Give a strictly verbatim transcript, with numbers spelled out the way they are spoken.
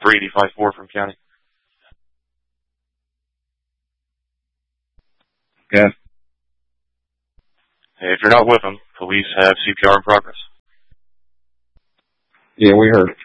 three eighty-five four from county. Yeah. Hey, if you're not with them, police have C P R in progress. Yeah, we heard.